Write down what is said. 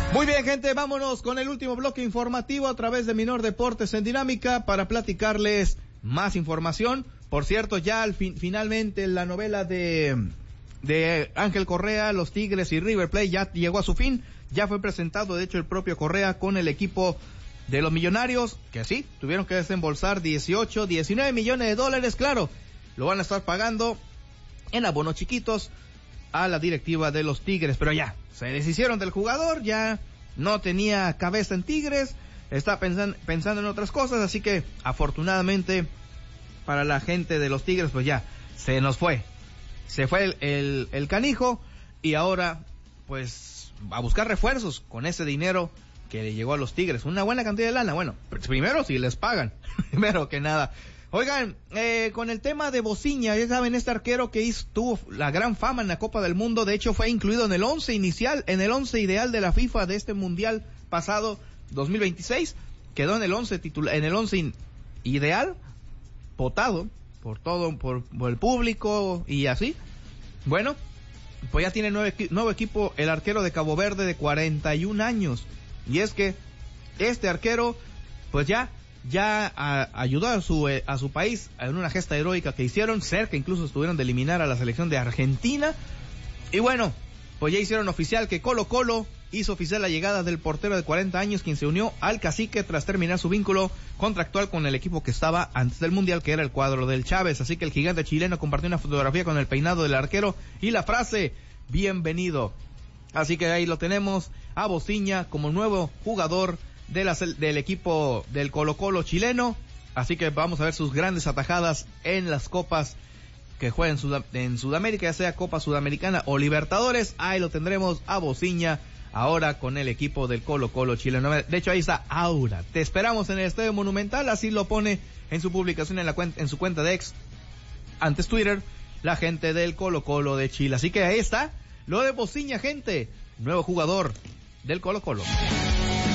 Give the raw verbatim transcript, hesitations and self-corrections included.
Muy bien, gente, vámonos con el último bloque informativo a través de Minor Deportes en Dinámica para platicarles más información. Por cierto, ya al fin, finalmente la novela de, de Ángel Correa, los Tigres y River Plate ya llegó a su fin. Ya fue presentado, de hecho, el propio Correa con el equipo de los Millonarios, que sí, tuvieron que desembolsar dieciocho, diecinueve millones de dólares, claro, lo van a estar pagando en abonos chiquitos a la directiva de los Tigres, pero ya, se deshicieron del jugador, ya no tenía cabeza en Tigres, está pensando, pensando en otras cosas, así que afortunadamente para la gente de los Tigres, pues ya, se nos fue, se fue el, el, el canijo, y ahora, pues, a buscar refuerzos con ese dinero que le llegó a los Tigres, una buena cantidad de lana. Bueno, primero si les pagan, primero que nada. Oigan, eh, con el tema de Bociña, ya saben, este arquero que hizo, tuvo la gran fama en la Copa del Mundo, de hecho fue incluido en el once inicial, en el once ideal de la FIFA de este Mundial pasado dos mil veintiséis, quedó en el once titular, en el once ideal, votado por todo, por, por el público y así. Bueno, pues ya tiene nueve, nuevo equipo el arquero de Cabo Verde de cuarenta y un años. Y es que este arquero, pues ya, ya a, ayudó a su, eh, a su país en una gesta heroica que hicieron, cerca incluso estuvieron de eliminar a la selección de Argentina. Y bueno, pues ya hicieron oficial que Colo Colo hizo oficial la llegada del portero de cuarenta años, quien se unió al Cacique tras terminar su vínculo contractual con el equipo que estaba antes del Mundial, que era el cuadro del Chávez. Así que el gigante chileno compartió una fotografía con el peinado del arquero y la frase, bienvenido. Así que ahí lo tenemos a Bociña como nuevo jugador de la, del equipo del Colo Colo chileno. Así que vamos a ver sus grandes atajadas en las copas que juega en, Sud- en Sudamérica, ya sea Copa Sudamericana o Libertadores. Ahí lo tendremos a Bociña ahora con el equipo del Colo Colo chileno. De hecho, ahí está Aura. Te esperamos en el Estadio Monumental, así lo pone en su publicación en la cuenta, en su cuenta de ex, antes Twitter, la gente del Colo Colo de Chile. Así que ahí está lo de Bociña, gente, nuevo jugador del Colo Colo.